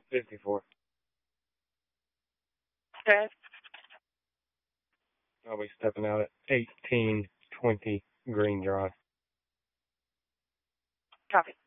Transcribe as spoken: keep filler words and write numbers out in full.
fifty-four. Okay. I'll be stepping out at eighteen twenty Green Drive. Copy.